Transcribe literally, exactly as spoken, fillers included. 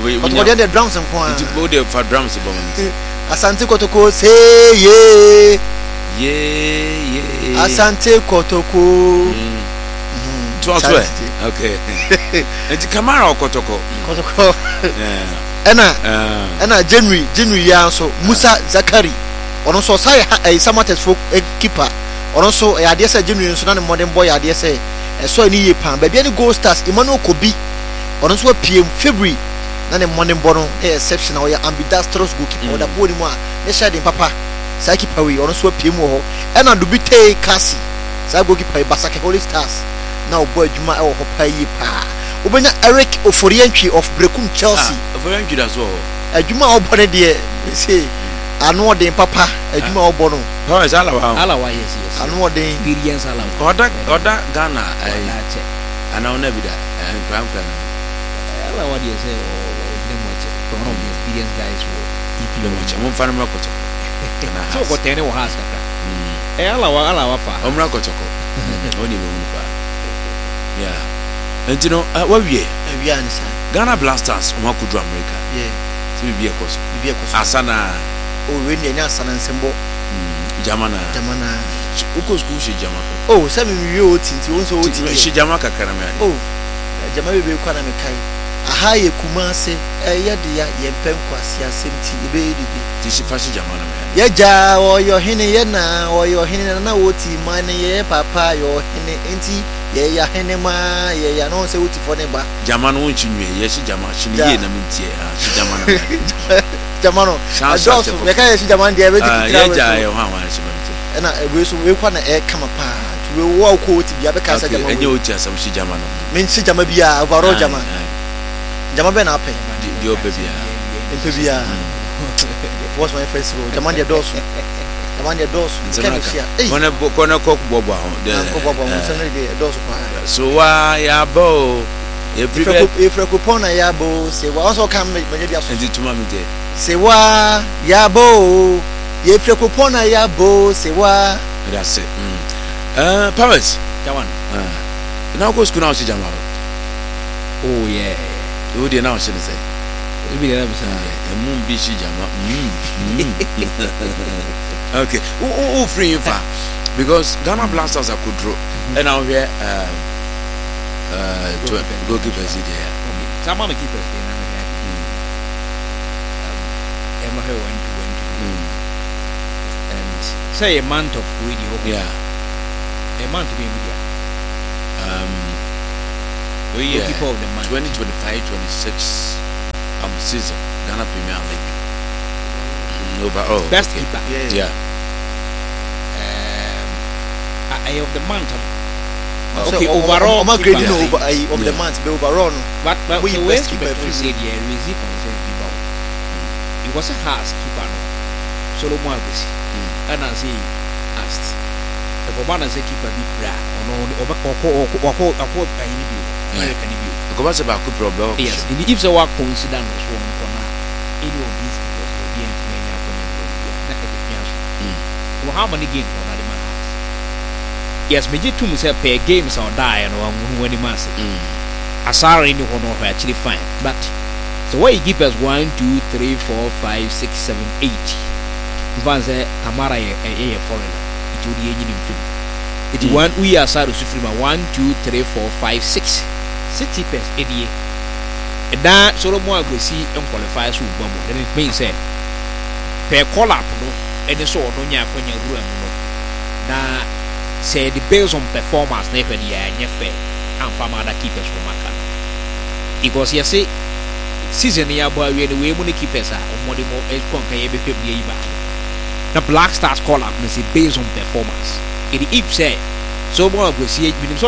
Kotoko dey the drums nko a. Ti go dey for drums bomb. Asante Kotoko say yeah. Yeah, yeah. Asante Kotoko. Twelve. Okay. And Kamara or Kotoko. Kotoko. Yeah. Ena. Ena January, January ya so Musa Zakari. Ono so say e Samates folk keeper. Ono so e ade say January so na modern boy ade say e so ni ye pan. Ba bia ni Gold Stars Emmanuel Kobi. Ono so P M February na ne modern boy no e exceptional ya ambidextrous goalkeeper. Oda bo ni mu a ne shade papa. Sai keeper we ono so P M ho. Ena Dubite Kasi. Sai goalkeeper Basake Holy Stars. Now boy Juma e wo pa yi pa. Obenya Eric Oforiantwi of Brekum Chelsea. Ah, Oforiantwi that's all. Adwuma obone de say anu den papa adwuma obono. How is Alawa? Alawa yes yes. Anu den experience Alawa. Oda oda Ghana eh ana ona bi da en pram kan. Alawa dey say oh dem watch one of the experience guys wo E P L watch. Mo fa na makoto. So ko tene wo has kaka. Eh Alawa Alawa fa. Omra kotoko. Oni me hu pa. Yeah. And you know, uh, what we we are inside Ghana Blasters, one could do America. Yeah. So we be a course. We be a course. Asana. Oh, when you are Asana and Sembo. Jamana. Jamana. Uko school she Jamaka. Oh, some of you tinti also tinti. She Jamaka Karama. Oh, Jamabe be kwa na mekai. Aha ye Kumase, eh ya dia ye mpem kwasi asemti ebe dibi. Ti she fashi Jamana. Ye ja o yo hene ye na o yo hene na woti man ye papa yo hene enti ye ya hene ma ye ya no se woti for ne ba Jamana won chinwe ye shi Jama shi ni ye na mintie ah shi Jamana Jamano adoso me ka ye shi Jamana dia be di kira ye ja ye ho anwa shi mintie na we so we kwa na e kama pa we wo ko woti bia be ka sa Jamana enye woti asam shi Jamana men shi Jama bia overall Jama Jama be na ape di ope bia empe bia what's my first road Jamana dia doso Jamana dia doso kona kona kok bobo ho de bobo mo se ne doso pa so wa ya bo e prepare e freko na ya bo se wa also come me dia so ndi tuma mi de se wa ya bo ye freko na ya bo se wa that's it uh Paris Jawan uh now go school now si Jamana oh yeah you dey now say say we be there be say e mun bi si Jama okay who who free fa because Ghana Blasters are could draw and now here uh uh goalkeepers there some of the keepers they na me um Emma went to went to and say a month of radio yeah a month be media um we are goalkeeper of the month twenty twenty-five twenty-six um season Ghana Premier League overall best okay. keeper yeah, yeah. um I of the month oh, okay so, overall I'm grading yeah. over I of yeah. the month be overall no but but we the best keeper keeper said yeah Rizzi concern keeper it was a harsh keeper no Solomon Agbesi and I say asked the woman say keeper be bra no oba ko ko ko ko ayi bi American bi ko ba se ba ko problem yes if say what consider no so for now any of these people will be in Kenya for na e be so how many games on that man has yes me get to me say per games or die no one when man say asara ni ho no actually fine but so why you give us one two three four five six seven eight van say Kamara e e foreigner it would be any film it one we are sorry to film one two three four five six six pers edie e da Solomon Agbesi en qualify so gbamo then it means say per call up no any so no nya kwanya ru am no na say the based on performance na e ya nya fair and farmer that keepers for maka because you see season ya boy we the way money keepers are more the more e kon kan ye be fem ye ba the Black Stars call up na say based on performance it if say so more Agbesi